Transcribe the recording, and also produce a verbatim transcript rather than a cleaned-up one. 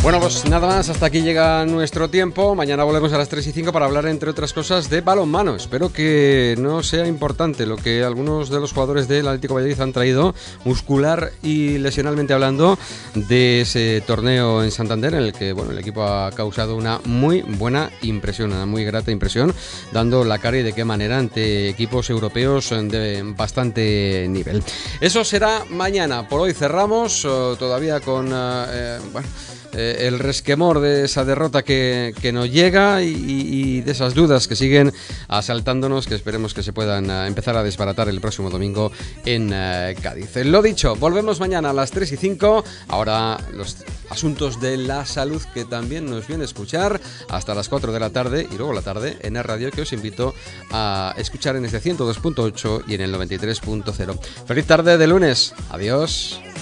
Bueno, pues nada más, hasta aquí llega nuestro tiempo. Mañana volvemos a las tres y cinco para hablar, entre otras cosas, de balonmano. Espero que no sea importante lo que algunos de los jugadores del Atlético Valladolid han traído, muscular y lesionalmente hablando, de ese torneo en Santander, en el que bueno, el equipo ha causado una muy buena impresión, una muy grata impresión, dando la cara y de qué manera ante equipos europeos de bastante nivel. Eso será mañana. Por hoy cerramos, todavía con eh, bueno, Eh, el resquemor de esa derrota que, que nos llega y, y de esas dudas que siguen asaltándonos, que esperemos que se puedan uh, empezar a desbaratar el próximo domingo en uh, Cádiz. Lo dicho, volvemos mañana a las tres y cinco. Ahora los asuntos de la salud, que también nos viene a escuchar hasta las cuatro de la tarde, y luego la tarde en el radio, que os invito a escuchar en este ciento dos punto ocho y en el noventa y tres punto cero. Feliz tarde de lunes. Adiós.